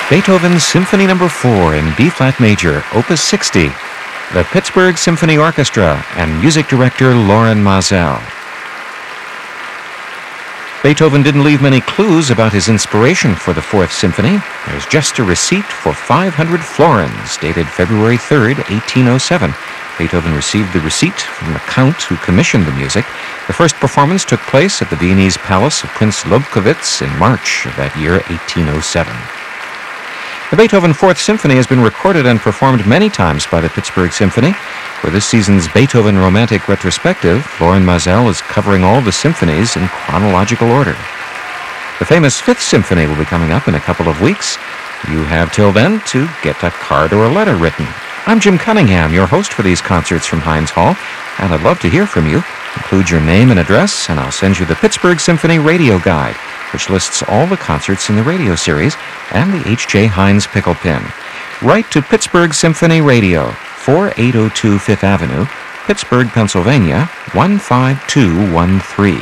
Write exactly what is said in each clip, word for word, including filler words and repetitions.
Beethoven's Symphony Number four in B-flat major, Opus sixty, the Pittsburgh Symphony Orchestra and music director Lorin Maazel. Beethoven didn't leave many clues about his inspiration for the Fourth Symphony. There's just a receipt for five hundred florins, dated February third, eighteen oh seven. Beethoven received the receipt from the Count who commissioned the music. The first performance took place at the Viennese palace of Prince Lobkowitz in March of that year, eighteen oh seven. The Beethoven Fourth Symphony has been recorded and performed many times by the Pittsburgh Symphony. For this season's Beethoven Romantic Retrospective, Lorin Maazel is covering all the symphonies in chronological order. The famous Fifth Symphony will be coming up in a couple of weeks. You have till then to get a card or a letter written. I'm Jim Cunningham, your host for these concerts from Heinz Hall, and I'd love to hear from you. Include your name and address, and I'll send you the Pittsburgh Symphony Radio Guide, which lists all the concerts in the radio series, and the H J. Heinz Pickle Pin. Write to Pittsburgh Symphony Radio, forty-eight oh two Fifth Avenue, Pittsburgh, Pennsylvania, one five two one three.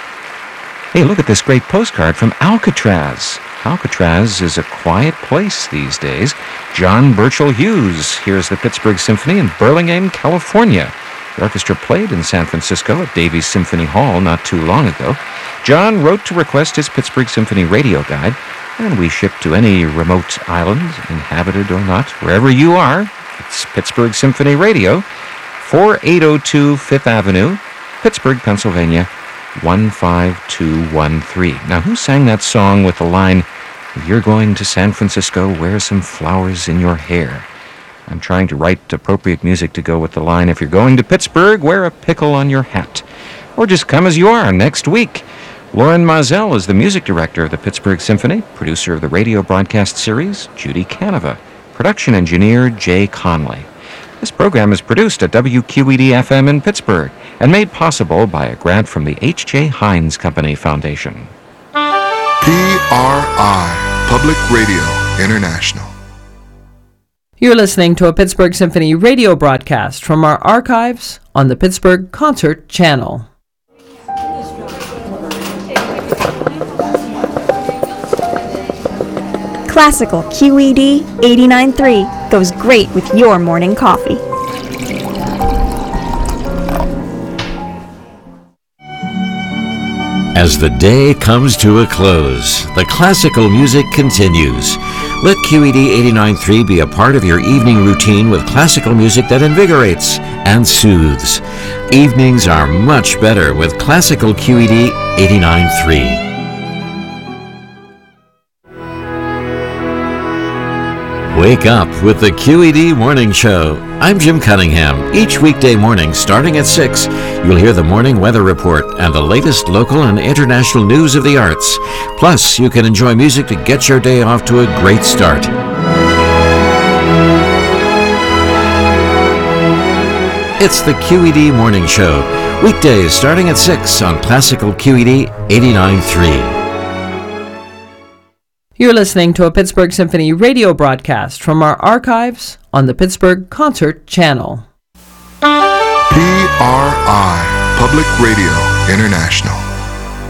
Hey, look at this great postcard from Alcatraz. Alcatraz is a quiet place these days. John Burchell Hughes hears the Pittsburgh Symphony in Burlingame, California. The orchestra played in San Francisco at Davies Symphony Hall not too long ago. John wrote to request his Pittsburgh Symphony Radio Guide, and we ship to any remote island, inhabited or not, wherever you are. It's Pittsburgh Symphony Radio, forty-eight oh two Fifth Avenue, Pittsburgh, Pennsylvania, one five two one three. Now, who sang that song with the line, "If you're going to San Francisco, wear some flowers in your hair"? I'm trying to write appropriate music to go with the line, "If you're going to Pittsburgh, wear a pickle on your hat." Or just come as you are next week. Lorin Maazel is the music director of the Pittsburgh Symphony, producer of the radio broadcast series, Judy Canova, production engineer, Jay Conley. This program is produced at W Q E D F M in Pittsburgh and made possible by a grant from the H J. Heinz Company Foundation. P R I, Public Radio International. You're listening to a Pittsburgh Symphony radio broadcast from our archives on the Pittsburgh Concert Channel. Classical Q E D eighty-nine point three goes great with your morning coffee. As the day comes to a close, the classical music continues. Let Q E D eighty-nine point three be a part of your evening routine with classical music that invigorates and soothes. Evenings are much better with classical Q E D eighty-nine point three. Wake up with the Q E D Morning Show. I'm Jim Cunningham. Each weekday morning, starting at six, you'll hear the morning weather report and the latest local and international news of the arts. Plus, you can enjoy music to get your day off to a great start. It's the Q E D Morning Show. Weekdays starting at six on Classical Q E D eighty-nine point three. You're listening to a Pittsburgh Symphony radio broadcast from our archives on the Pittsburgh Concert Channel. P R I, Public Radio International.